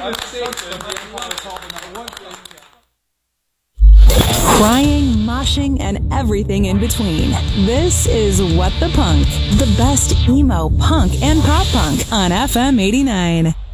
Crying, moshing, and everything in between. This is What the Punk, the best emo, punk, and pop punk on FM 89.